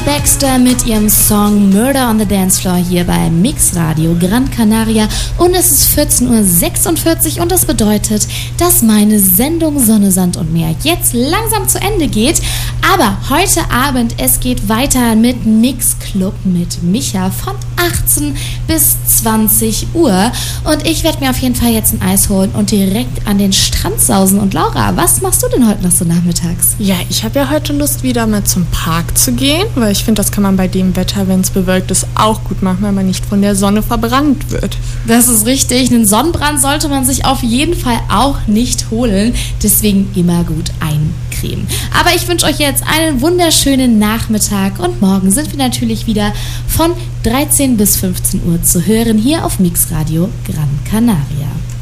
Baxter mit ihrem Song Murder on the Dance Floor hier bei Mix Radio Gran Canaria und es ist 14:46 Uhr und das bedeutet, dass meine Sendung Sonne, Sand und Meer jetzt langsam zu Ende geht. Aber heute Abend, es geht weiter mit Mix Club mit Micha von 18 bis 20 Uhr und ich werde mir auf jeden Fall jetzt ein Eis holen und direkt an den Strand sausen. Und Laura, was machst du denn heute noch so nachmittags? Ja, ich habe ja heute Lust, wieder mal zum Park zu gehen, weil ich finde, das kann man bei dem Wetter, wenn es bewölkt ist, auch gut machen, weil man nicht von der Sonne verbrannt wird. Das ist richtig. Einen Sonnenbrand sollte man sich auf jeden Fall auch nicht holen. Deswegen immer gut eincremen. Aber ich wünsche euch jetzt einen wunderschönen Nachmittag und morgen sind wir natürlich wieder von 13 bis 15 Uhr zu hören hier auf Mix Radio Gran Canaria.